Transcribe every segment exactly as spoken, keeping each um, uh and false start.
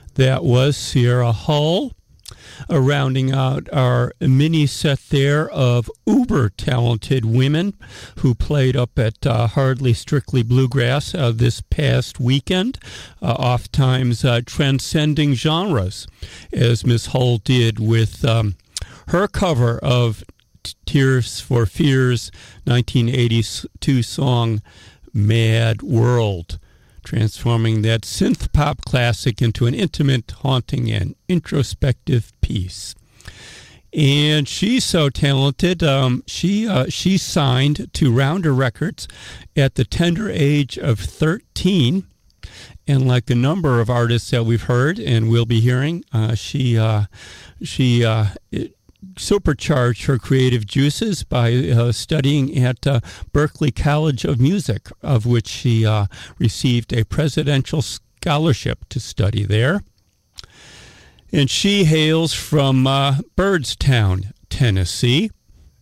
That was Sierra Hull, uh, rounding out our mini set there of uber-talented women who played up at uh, Hardly Strictly Bluegrass uh, this past weekend, uh, oftentimes uh, transcending genres, as Miss Hull did with um, her cover of Tears for Fears' nineteen eighty-two song, Mad World, transforming that synth pop classic into an intimate, haunting, and introspective piece. And she's so talented, um, she uh, she signed to Rounder Records at the tender age of thirteen. And like a number of artists that we've heard and will be hearing, uh, she uh, she uh, it, supercharged her creative juices by uh, studying at uh, Berklee College of Music, of which she uh, received a presidential scholarship to study there. And she hails from uh, Byrdstown, Tennessee.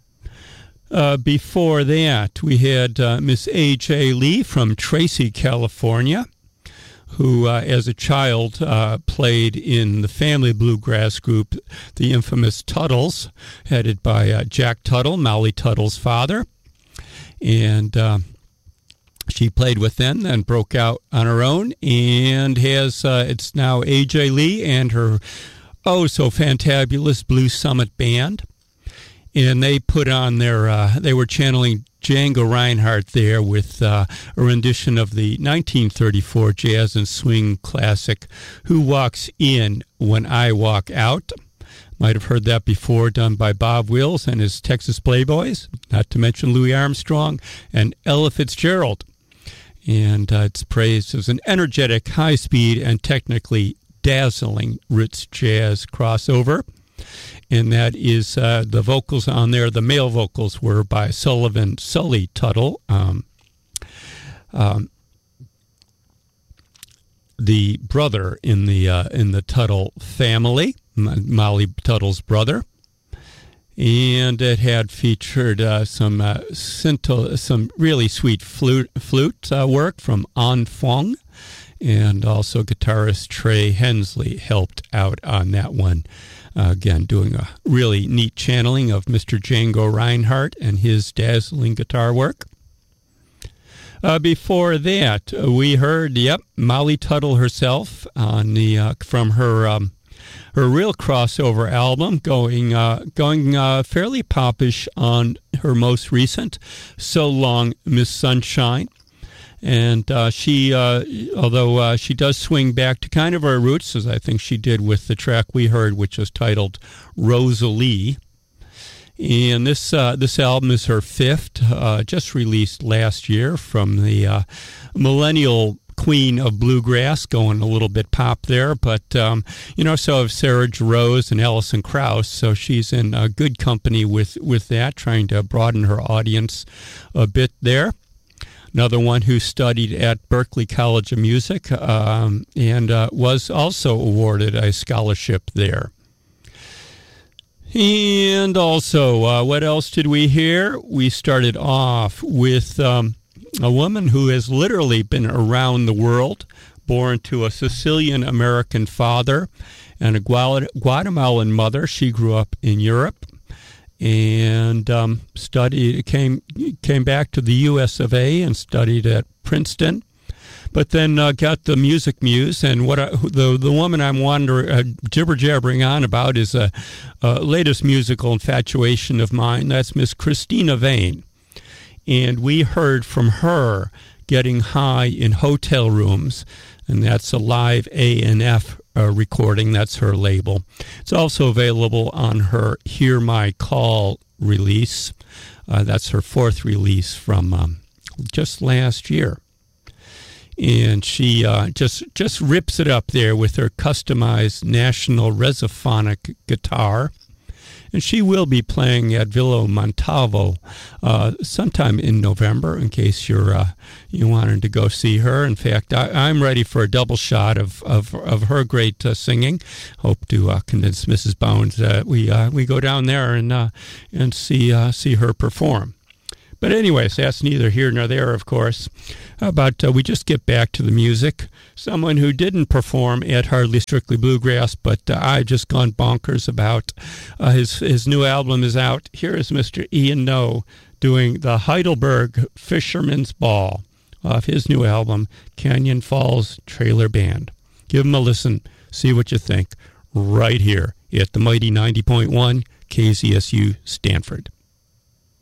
Uh, before that, we had uh, Miss A J Lee from Tracy, California, who, uh, as a child, uh, played in the family bluegrass group, the infamous Tuttles, headed by uh, Jack Tuttle, Molly Tuttle's father. And uh, she played with them, then broke out on her own, and has, uh, it's now A J Lee and her oh-so-fantabulous Blue Summit Band. And they put on their, uh, they were channeling Django Reinhardt there with uh, a rendition of the nineteen thirty-four jazz and swing classic, Who Walks In When I Walk Out. Might have heard that before, done by Bob Wills and his Texas Playboys, not to mention Louis Armstrong and Ella Fitzgerald. And uh, it's praised as an energetic, high-speed, and technically dazzling roots jazz crossover. And that is uh, the vocals on there. The male vocals were by Sullivan Sully Tuttle, um, um, the brother in the uh, in the Tuttle family, Molly Tuttle's brother. And it had featured uh, some uh, scintill- some really sweet flute flute uh, work from An Fong, and also guitarist Trey Hensley helped out on that one. Uh, again, doing a really neat channeling of Mister Django Reinhardt and his dazzling guitar work. Uh, before that, uh, we heard, yep, Molly Tuttle herself on the uh, from her um, her real crossover album, going uh, going uh, fairly popish on her most recent, So Long, Miss Sunshine. And uh, she, uh, although uh, she does swing back to kind of her roots, as I think she did with the track we heard, which was titled Rosalie. And this uh, this album is her fifth, uh, just released last year from the uh, millennial queen of bluegrass, going a little bit pop there. But, um, you know, so have Sarah Jarosz and Alison Krauss, so she's in uh, good company with, with that, trying to broaden her audience a bit there. Another one who studied at Berklee College of Music um, and uh, was also awarded a scholarship there. And also, uh, what else did we hear? We started off with um, a woman who has literally been around the world, born to a Sicilian-American father and a Guatemalan mother. She grew up in Europe. And um, studied came came back to the U S of A and studied at Princeton, but then uh, got the music muse. And what I, the the woman I'm wondering uh, jibber jabbering on about is a, a latest musical infatuation of mine. That's Miss Christina Vane, and we heard from her Getting High in Hotel Rooms, and that's a live A and F Uh, recording. That's her label. It's also available on her Hear My Call release. Uh, that's her fourth release from um, just last year. And she uh, just just rips it up there with her customized National Resophonic guitar. And she will be playing at Villa Montalvo uh, sometime in November, in case you're uh, you wanted to go see her. In fact, I, I'm ready for a double shot of of, of her great uh, singing. Hope to uh, convince Missus Bones that we uh, we go down there and uh, and see uh, see her perform. But anyways, that's neither here nor there, of course. How about uh, we just get back to the music? Someone who didn't perform at Hardly Strictly Bluegrass, but uh, I've just gone bonkers about. Uh, his, his new album is out. Here is Mister Ian Noe doing the Heidelberg Fisherman's Ball off his new album, Canyon Falls Trailer Band. Give him a listen. See what you think. Right here at the mighty ninety point one K Z S U Stanford.